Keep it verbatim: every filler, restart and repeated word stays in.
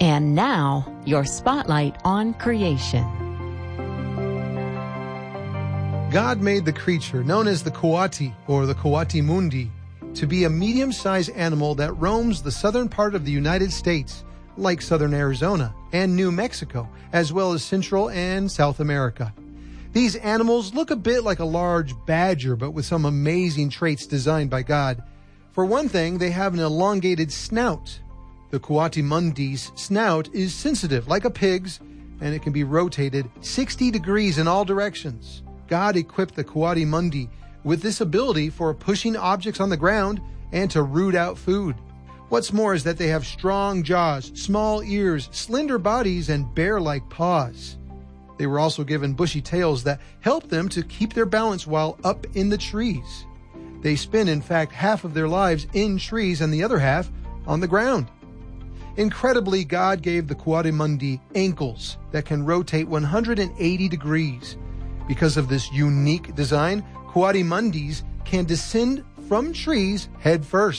And now, your spotlight on creation. God made the creature, known as the coati or the coatimundi, to be a medium-sized animal that roams the southern part of the United States, like southern Arizona and New Mexico, as well as Central and South America. These animals look a bit like a large badger, but with some amazing traits designed by God. For one thing, they have an elongated snout. The coatimundi's snout is sensitive, like a pig's, and it can be rotated sixty degrees in all directions. God equipped the coatimundi with this ability for pushing objects on the ground and to root out food. What's more is that they have strong jaws, small ears, slender bodies, and bear-like paws. They were also given bushy tails that help them to keep their balance while up in the trees. They spend, in fact, half of their lives in trees and the other half on the ground. Incredibly, God gave the coatimundi ankles that can rotate one hundred eighty degrees. Because of this unique design, coatimundis can descend from trees head first.